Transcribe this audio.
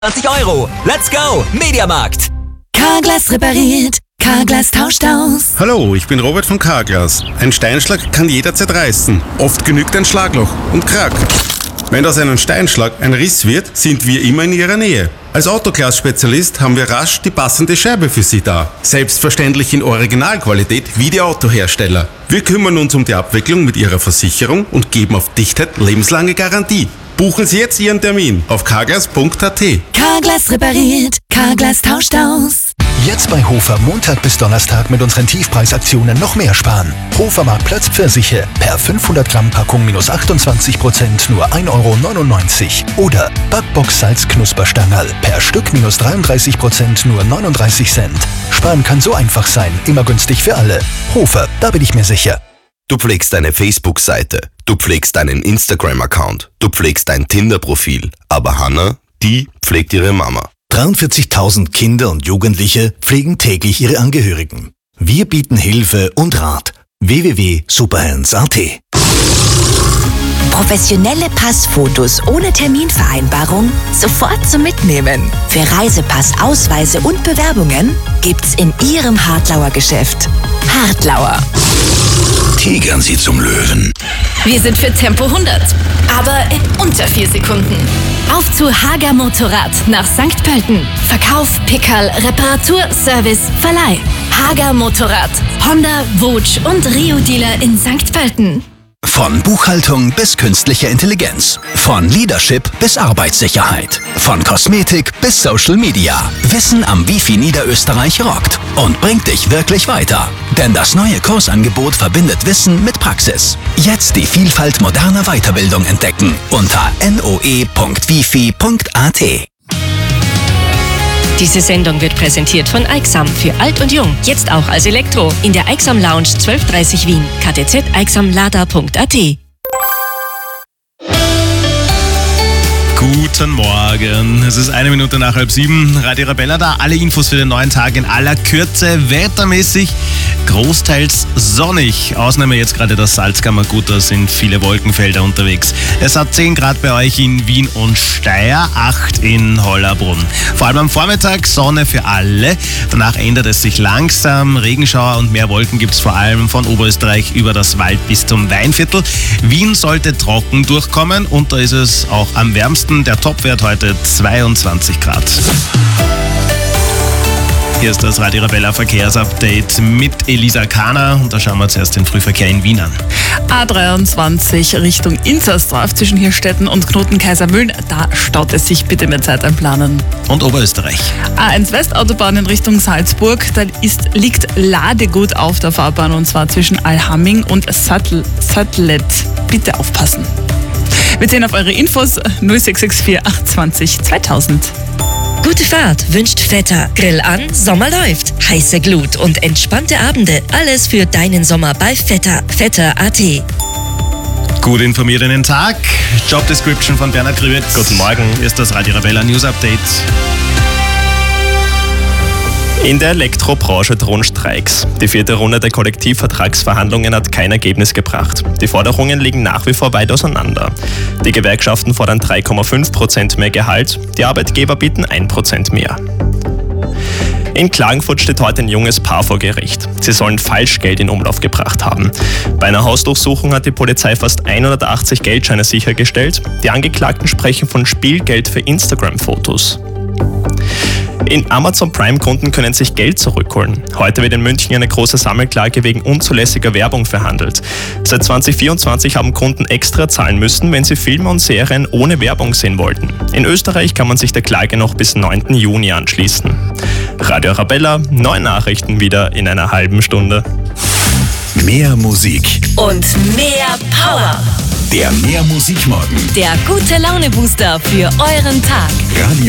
20 Euro. Let's go, Mediamarkt. Carglass repariert, Carglass tauscht aus. Hallo, ich bin Robert von Carglass. Ein Steinschlag kann jederzeit reißen. Oft genügt ein Schlagloch und Krack. Wenn aus einem Steinschlag ein Riss wird, sind wir immer in Ihrer Nähe. Als Autoglas-Spezialist haben wir rasch die passende Scheibe für Sie da. Selbstverständlich in Originalqualität wie die Autohersteller. Wir kümmern uns um die Abwicklung mit Ihrer Versicherung und geben auf Dichtheit lebenslange Garantie. Buchen Sie jetzt Ihren Termin auf carglass.at. Carglass repariert, Carglass tauscht aus. Jetzt bei Hofer Montag bis Donnerstag mit unseren Tiefpreisaktionen noch mehr sparen. Hofer Marktplatz Pfirsiche per 500 Gramm Packung minus 28% nur 1,99 € oder Backbox Salz Knusperstangerl per Stück minus 33% nur 39 Cent. Sparen kann so einfach sein, immer günstig für alle. Hofer, da bin ich mir sicher. Du pflegst deine Facebook-Seite, du pflegst deinen Instagram-Account, du pflegst dein Tinder-Profil, aber Hannah, die pflegt ihre Mama. 43.000 Kinder und Jugendliche pflegen täglich ihre Angehörigen. Wir bieten Hilfe und Rat. www.superhands.at. Professionelle Passfotos ohne Terminvereinbarung sofort zum Mitnehmen. Für Reisepass, Ausweise und Bewerbungen gibt's in Ihrem Hartlauer Geschäft. Hartlauer. Tigern Sie zum Löwen. Wir sind für Tempo 100, aber in unter 4 Sekunden. Auf zu Hager Motorrad nach St. Pölten. Verkauf, Pickerl, Reparatur, Service, Verleih. Hager Motorrad. Honda, Wutsch und Rio-Dealer in St. Pölten. Von Buchhaltung bis künstlicher Intelligenz. Von Leadership bis Arbeitssicherheit. Von Kosmetik bis Social Media. Wissen am Wifi Niederösterreich rockt und bringt dich wirklich weiter. Denn das neue Kursangebot verbindet Wissen mit Praxis. Jetzt die Vielfalt moderner Weiterbildung entdecken unter noe.wifi.at. Diese Sendung wird präsentiert von Aixam für Alt und Jung. Jetzt auch als Elektro. In der Aixam Lounge 1230 Wien. ktzeixamlada.at. Guten Morgen. Es ist 1 Minute nach 6:30. Radio Arabella da. Alle Infos für den neuen Tag in aller Kürze. Wettermäßig großteils sonnig. Ausnahme jetzt gerade das Salzkammergut, da sind viele Wolkenfelder unterwegs. Es hat 10 Grad bei euch in Wien und Steyr, 8 in Hollabrunn. Vor allem am Vormittag Sonne für alle. Danach ändert es sich langsam. Regenschauer und mehr Wolken gibt es vor allem von Oberösterreich über das Waldbistum Weinviertel. Wien sollte trocken durchkommen und da ist es auch am wärmsten. Der Topwert heute 22 Grad. Hier ist das Radio Arabella Verkehrsupdate mit Elisa Kahner und da schauen wir zuerst den Frühverkehr in Wien an. A23 Richtung Inzersdorf zwischen Hirstetten und Knoten-Kaisermühlen, da staut es sich, bitte mehr Zeit einplanen. Und Oberösterreich. A1 Westautobahn in Richtung Salzburg, da liegt Ladegut auf der Fahrbahn und zwar zwischen Alhamming und Sattlet. Bitte aufpassen. Wir sehen auf eure Infos 0664 820 2000. Gute Fahrt wünscht Vetter. Grill an, Sommer läuft. Heiße Glut und entspannte Abende. Alles für deinen Sommer bei Vetter. Vetter.at. Gut informiert in den Tag. Job Description von Bernhard Kriwitz. Guten Morgen. Hier ist das Radio Arabella News Update. In der Elektrobranche drohen Streiks. Die 4. Runde der Kollektivvertragsverhandlungen hat kein Ergebnis gebracht. Die Forderungen liegen nach wie vor weit auseinander. Die Gewerkschaften fordern 3,5% mehr Gehalt, die Arbeitgeber bieten 1% mehr. In Klagenfurt steht heute ein junges Paar vor Gericht. Sie sollen Falschgeld in Umlauf gebracht haben. Bei einer Hausdurchsuchung hat die Polizei fast 180 Geldscheine sichergestellt. Die Angeklagten sprechen von Spielgeld für Instagram-Fotos. In Amazon Prime-Kunden können sich Geld zurückholen. Heute wird in München eine große Sammelklage wegen unzulässiger Werbung verhandelt. Seit 2024 haben Kunden extra zahlen müssen, wenn sie Filme und Serien ohne Werbung sehen wollten. In Österreich kann man sich der Klage noch bis 9. Juni anschließen. Radio Arabella, neue Nachrichten wieder in einer halben Stunde. Mehr Musik Und mehr Power. Der Mehr Musik Morgen. Der gute Laune-Booster für euren Tag. Radio